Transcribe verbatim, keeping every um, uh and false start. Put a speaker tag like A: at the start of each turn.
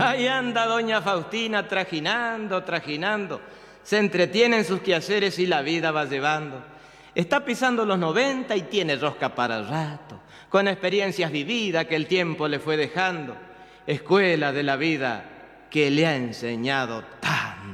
A: Ahí anda doña Faustina trajinando, trajinando. Se entretiene en sus quehaceres y la vida va llevando. Está pisando los noventa y tiene rosca para rato, con experiencias vividas que el tiempo le fue dejando. Escuela de la vida que le ha enseñado tanto.